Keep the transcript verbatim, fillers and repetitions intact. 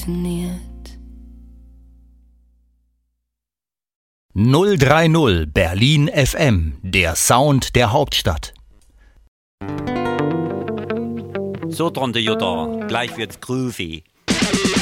definiert. null drei null Berlin F M, der Sound der Hauptstadt. So, Tante Jutta, gleich wird's groovy.